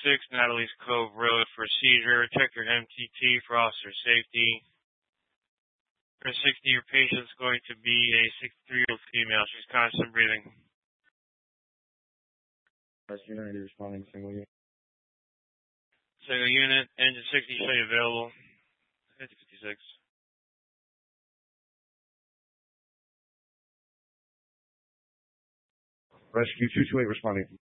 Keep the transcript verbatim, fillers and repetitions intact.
six Natalie's Cove Road for seizure. Check your M T T for officer safety. For sixty, your patient's going to be a sixty-three-year-old female. She's constant breathing. Rescue unit responding, single unit. Single unit, engine sixty show you available. fifty fifty-six. Rescue two two eight responding.